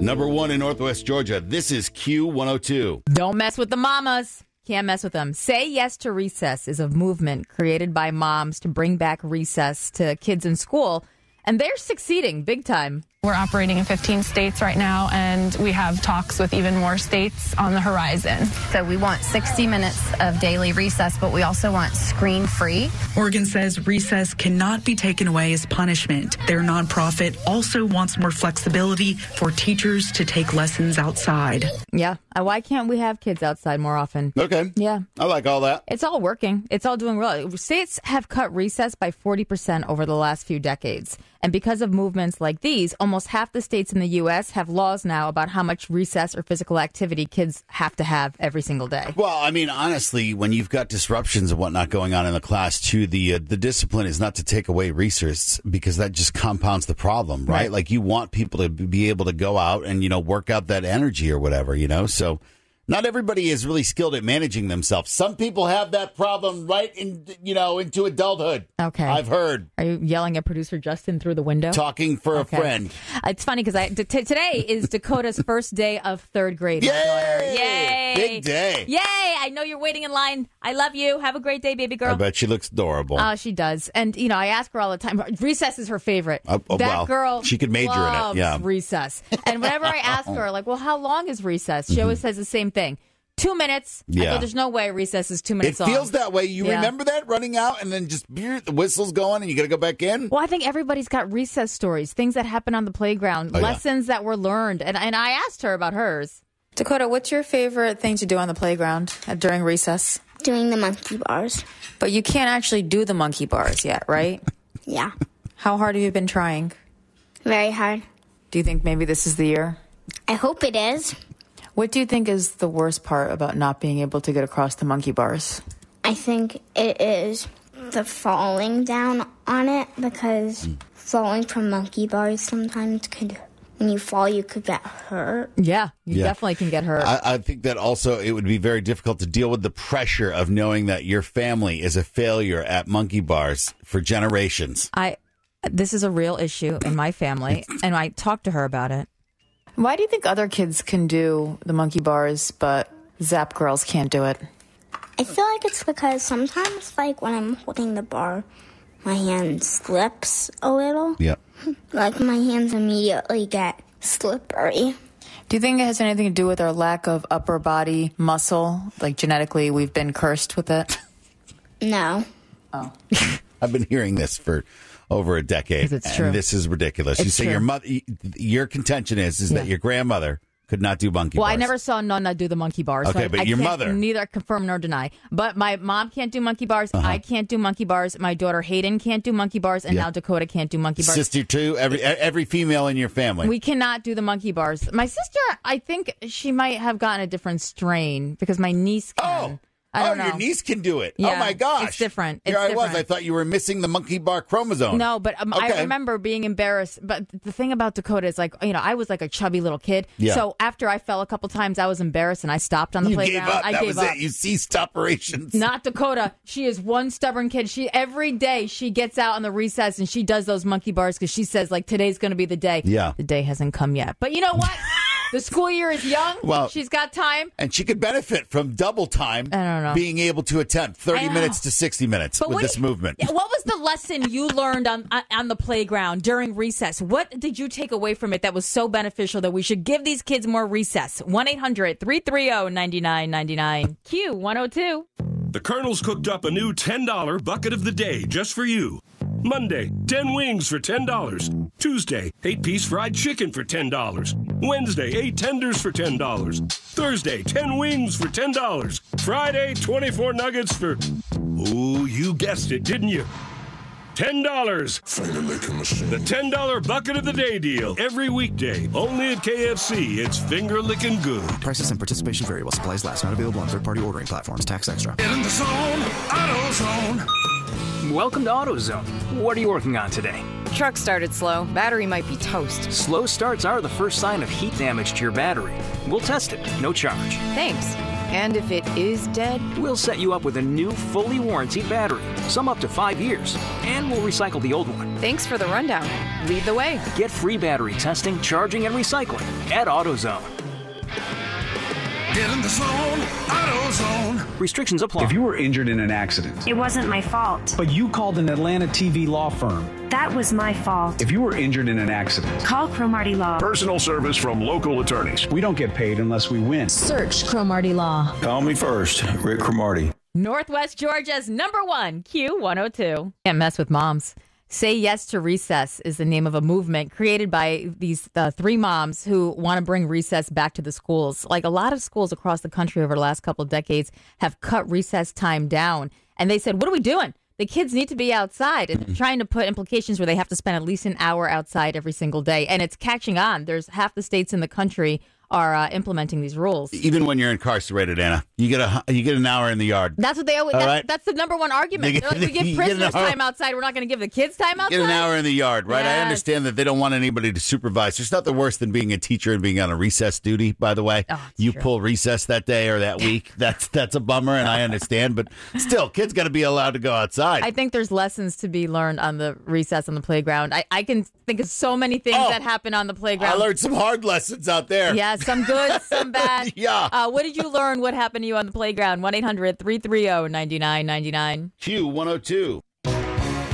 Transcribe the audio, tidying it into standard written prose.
Number 1 in Northwest Georgia. This is Q102. Don't mess with the mamas. Can't mess with them. Say Yes to Recess is a movement created by moms to bring back recess to kids in school, and they're succeeding big time. We're operating in 15 states right now, and we have talks with even more states on the horizon. So we want 60 minutes of daily recess, but we also want screen-free. Oregon says recess cannot be taken away as punishment. Their nonprofit also wants more flexibility for teachers to take lessons outside. Yeah. Why can't we have kids outside more often? Okay. Yeah. I like all that. It's all working. It's all doing well. States have cut recess by 40% over the last few decades. And because of movements like these, almost half the states in the U.S. have laws now about how much recess or physical activity kids have to have every single day. Well, I mean, honestly, when you've got disruptions and whatnot going on in the class, too, the discipline is not to take away recess because that just compounds the problem, right? Like you want people to be able to go out and, work out that energy or whatever, So not everybody is really skilled at managing themselves. Some people have that problem right into adulthood. Okay. I've heard. Are you yelling at producer Justin through the window? Talking for a friend. It's funny because today is Dakota's first day of third grade. Yay! My daughter. Yay! Big day. Yay! I know you're waiting in line. I love you. Have a great day, baby girl. I bet she looks adorable. Oh, she does. And, I ask her all the time. Recess is her favorite. That girl she could major in it. Yeah. Recess. And whenever I ask her, well, how long is recess? She always says the same thing. 2 minutes. Yeah. I go, there's no way recess is 2 minutes long. It feels that way. You remember that running out and then just the whistle's going and you got to go back in? Well, I think everybody's got recess stories, things that happen on the playground, lessons that were learned. And I asked her about hers. Dakota, what's your favorite thing to do on the playground during recess? Doing the monkey bars. But you can't actually do the monkey bars yet, right? Yeah. How hard have you been trying? Very hard. Do you think maybe this is the year? I hope it is. What do you think is the worst part about not being able to get across the monkey bars? I think it is the falling down on it because falling from monkey bars sometimes when you fall, you could get hurt. Yeah, you definitely can get hurt. I think that also it would be very difficult to deal with the pressure of knowing that your family is a failure at monkey bars for generations. This is a real issue in my family, and I talked to her about it. Why do you think other kids can do the monkey bars, but Zap girls can't do it? I feel like it's because sometimes, when I'm holding the bar, my hand slips a little. Yep. My hands immediately get slippery. Do you think it has anything to do with our lack of upper body muscle? Genetically, we've been cursed with it? No. Oh. I've been hearing this for over a decade. It's true. And this is ridiculous. It's you say true. your contention is that your grandmother could not do monkey bars. Well, I never saw Nonna do the monkey bars. Okay, so but I your can't mother. Neither confirm nor deny. But my mom can't do monkey bars. I can't do monkey bars. My daughter Hayden can't do monkey bars. And now Dakota can't do monkey bars. Sister too? Every female in your family. We cannot do the monkey bars. My sister, I think she might have gotten a different strain because my niece can. I don't know. Your niece can do it. Yeah, oh, my gosh. it's different. Here I was. I thought you were missing the monkey bar chromosome. No, but I remember being embarrassed. But the thing about Dakota is, I was like a chubby little kid. Yeah. So after I fell a couple times, I was embarrassed and I stopped on the playground. Gave up. I that gave was up. it. You ceased operations. Not Dakota. She is one stubborn kid. Every day she gets out on the recess and she does those monkey bars because she says, today's going to be the day. Yeah. The day hasn't come yet. But you know what? The school year is young. Well, she's got time. And she could benefit from double time. I don't know. Being able to attempt 30 minutes to 60 minutes with this movement. What was the lesson you learned on the playground during recess? What did you take away from it that was so beneficial that we should give these kids more recess? 1-800-330-9999. Q102. The Colonel's cooked up a new $10 bucket of the day just for you. Monday, 10 wings for $10. Tuesday, 8-piece fried chicken for $10. Wednesday, 8 tenders for $10. Thursday, 10 wings for $10. Friday, 24 nuggets for... Oh, you guessed it, didn't you? $10. Finger licking machine. The $10 bucket of the day deal. Every weekday. Only at KFC. It's finger licking good. Prices and participation vary while supplies last. Not available on third-party ordering platforms. Tax extra. Get in the zone. AutoZone. Welcome to AutoZone. What are you working on today? Truck started slow. Battery might be toast. Slow starts are the first sign of heat damage to your battery. We'll test it. No charge. Thanks. And if it is dead? We'll set you up with a new, fully warranted battery, some up to 5 years, and we'll recycle the old one. Thanks for the rundown. Lead the way. Get free battery testing, charging, and recycling at AutoZone. Get in the zone, AutoZone. Restrictions apply. If you were injured in an accident, it wasn't my fault. But you called an Atlanta TV law firm. That was my fault. If you were injured in an accident, call Cromartie Law. Personal service from local attorneys. We don't get paid unless we win. Search Cromartie Law. Call me first, Rick Cromartie. Northwest Georgia's #1 Q102. Can't mess with moms. Say Yes to Recess is the name of a movement created by these 3 moms who want to bring recess back to the schools. Like a lot of schools across the country over the last couple of decades have cut recess time down. And they said, what are we doing? The kids need to be outside, and trying to put implications where they have to spend at least an hour outside every single day. And it's catching on. There's half the states in the country are implementing these rules. Even when you're incarcerated, Anna, you get an hour in the yard. That's what they always. That's the #1 argument. They're like, we give prisoners time outside. We're not going to give the kids time outside. Get an hour in the yard, right? Yes. I understand that they don't want anybody to supervise. There's nothing worse than being a teacher and being on a recess duty. By the way, you pull recess that day or that week. That's a bummer, and I understand. But still, kids got to be allowed to go outside. I think there's lessons to be learned on the recess on the playground. I can think of so many things that happen on the playground. I learned some hard lessons out there. Yeah, some good, some bad. Yeah. What did you learn? What happened to you on the playground? 1-800-330-9999. Q102.